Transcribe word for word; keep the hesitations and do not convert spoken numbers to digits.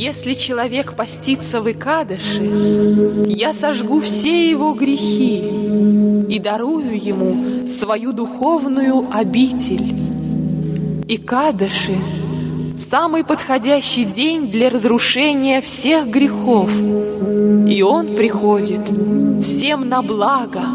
Если человек постится в Икадыше, я сожгу все его грехи и дарую ему свою духовную обитель. Икадыши — самый подходящий день для разрушения всех грехов, и он приходит всем на благо.